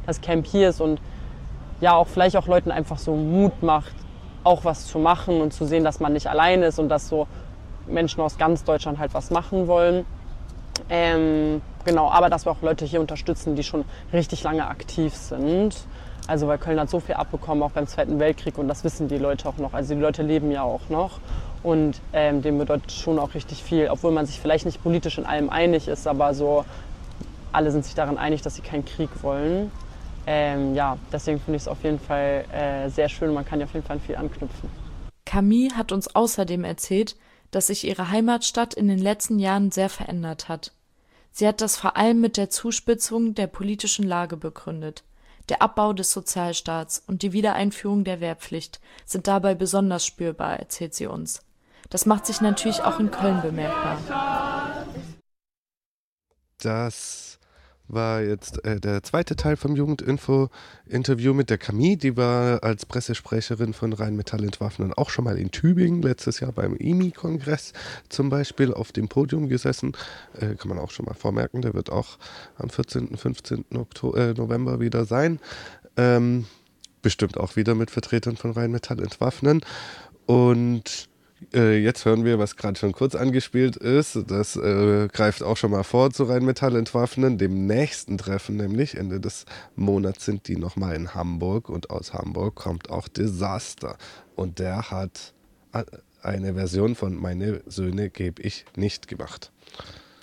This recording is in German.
das Camp hier ist und ja auch vielleicht auch Leuten einfach so Mut macht, auch was zu machen und zu sehen, dass man nicht alleine ist und dass so Menschen aus ganz Deutschland halt was machen wollen. Genau, aber dass wir auch Leute hier unterstützen, die schon richtig lange aktiv sind. Also weil Köln hat so viel abbekommen, auch beim Zweiten Weltkrieg und das wissen die Leute auch noch. Also die Leute leben ja auch noch und dem bedeutet schon auch richtig viel, obwohl man sich vielleicht nicht politisch in allem einig ist, aber so alle sind sich daran einig, dass sie keinen Krieg wollen. Ja, deswegen finde ich es auf jeden Fall sehr schön und man kann ja auf jeden Fall an viel anknüpfen. Camille hat uns außerdem erzählt, dass sich ihre Heimatstadt in den letzten Jahren sehr verändert hat. Sie hat das vor allem mit der Zuspitzung der politischen Lage begründet. Der Abbau des Sozialstaats und die Wiedereinführung der Wehrpflicht sind dabei besonders spürbar, erzählt sie uns. Das macht sich natürlich auch in Köln bemerkbar. Das war jetzt der zweite Teil vom Jugendinfo-Interview mit der Camille. Die war als Pressesprecherin von Rheinmetall Entwaffnen auch schon mal in Tübingen, letztes Jahr beim IMI-Kongress zum Beispiel auf dem Podium gesessen. Kann man auch schon mal vormerken, der wird auch am 14., 15. November wieder sein. Bestimmt auch wieder mit Vertretern von Rheinmetall Entwaffnen. Und jetzt hören wir, was gerade schon kurz angespielt ist. Das greift auch schon mal vor zu Rheinmetall Entwaffnen. Dem nächsten Treffen, nämlich Ende des Monats, sind die nochmal in Hamburg. Und aus Hamburg kommt auch Disaster. Und der hat eine Version von Meine Söhne geb ich nicht gemacht.